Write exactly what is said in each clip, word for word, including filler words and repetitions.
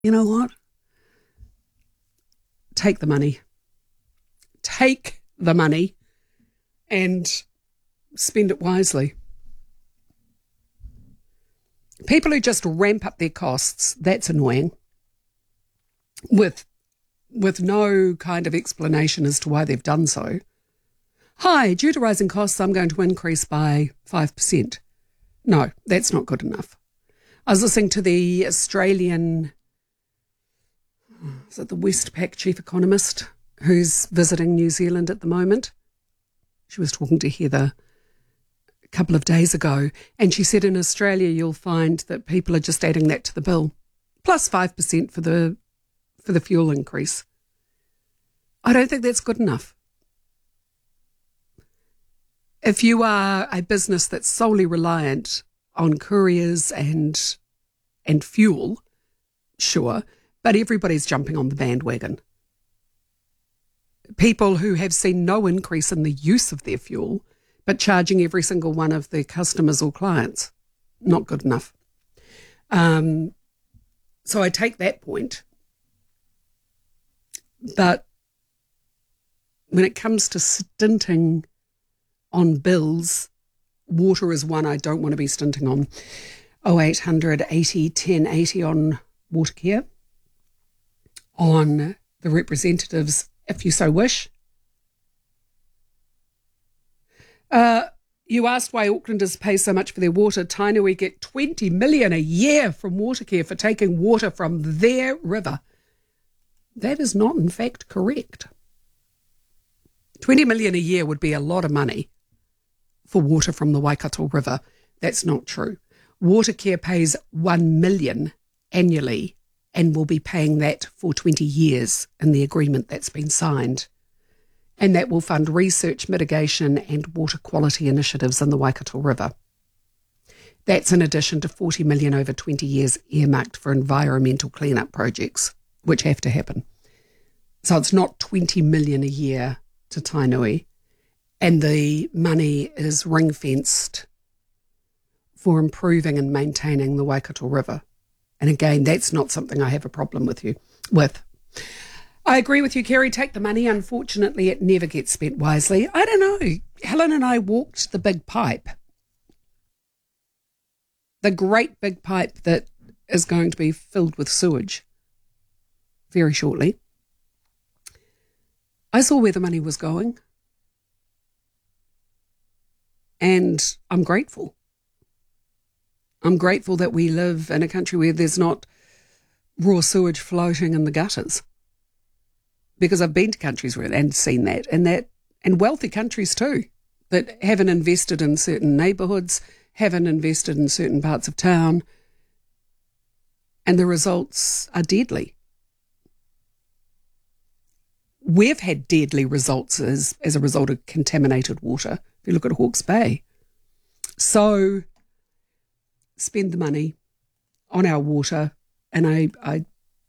You know what? Take the money. Take the money and spend it wisely. People who just ramp up their costs, that's annoying, with with no kind of explanation as to why they've done so. Hi, due to rising costs, I'm going to increase by five percent. No, that's not good enough. I was listening to the Australian, is it the Westpac chief economist who's visiting New Zealand at the moment? She was talking to Heather a couple of days ago, and she said in Australia you'll find that people are just adding that to the bill, plus five percent for the for the fuel increase. I don't think that's good enough. If you are a business that's solely reliant on couriers and and fuel, sure, but everybody's jumping on the bandwagon. People who have seen no increase in the use of their fuel, but charging every single one of their customers or clients, not good enough. Um, so I take that point. But when it comes to stinting on bills, water is one I don't want to be stinting on. oh eight hundred eighty ten eighty on Watercare, on the representatives, if you so wish. Uh, you asked why Aucklanders pay so much for their water. Tainui get twenty million dollars a year from Watercare for taking water from their river. That is not, in fact, correct. twenty million dollars a year would be a lot of money for water from the Waikato River. That's not true. Watercare pays one million dollars annually and will be paying that for twenty years in the agreement that's been signed. And that will fund research, mitigation and water quality initiatives in the Waikato River. That's in addition to forty million dollars over twenty years earmarked for environmental cleanup projects, which have to happen. So it's not twenty million dollars a year to Tainui, and the money is ring-fenced for improving and maintaining the Waikato River. And again, that's not something I have a problem with you with. I agree with you, Kerry. Take the money. Unfortunately, it never gets spent wisely. I don't know. Helen and I walked the big pipe. The great big pipe that is going to be filled with sewage very shortly. I saw where the money was going. And I'm grateful. I'm grateful that we live in a country where there's not raw sewage floating in the gutters. Because I've been to countries where and seen that, and that, and wealthy countries too, that haven't invested in certain neighbourhoods, haven't invested in certain parts of town, and the results are deadly. We've had deadly results as, as a result of contaminated water. If you look at Hawke's Bay. So spend the money on our water, and I, I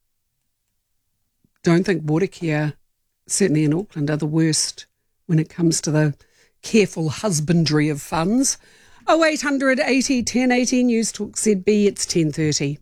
don't think Watercare, certainly in Auckland, are the worst when it comes to the careful husbandry of funds. oh eight hundred eighty ten eighty News Talk Z B, it's ten thirty.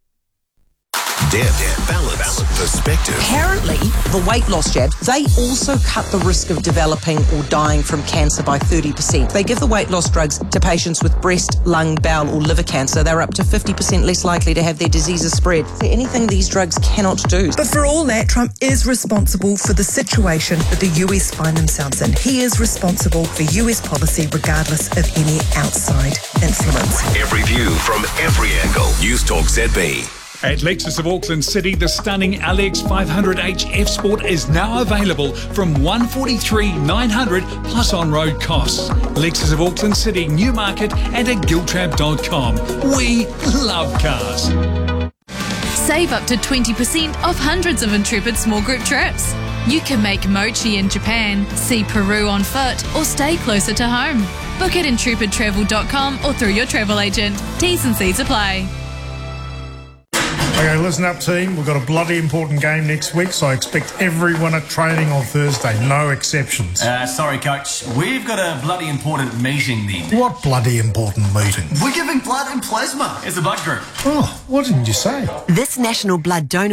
Depth, balance, balance, perspective. Apparently, the weight loss jabs, they also cut the risk of developing or dying from cancer by thirty percent. They give the weight loss drugs to patients with breast, lung, bowel or liver cancer. They're up to fifty percent less likely to have their diseases spread. Is there anything these drugs cannot do? But for all that, Trump is responsible for the situation that the U S find themselves in. He is responsible for U S policy regardless of any outside influence. Every view from every angle. News Talk Z B. At Lexus of Auckland City, the stunning L X five hundred H F Sport is now available from one hundred forty-three thousand nine hundred dollars plus on-road costs. Lexus of Auckland City, Newmarket and at giltrap dot com. We love cars. Save up to twenty percent off hundreds of Intrepid small group trips. You can make mochi in Japan, see Peru on foot or stay closer to home. Book at intrepid travel dot com or through your travel agent. T's and C's apply. Okay, listen up, team. We've got a bloody important game next week, so I expect everyone at training on Thursday, no exceptions. Uh, sorry, Coach. We've got a bloody important meeting then. What bloody important meeting? We're giving blood and plasma as a blood group. Oh, what didn't you say? This National Blood Donor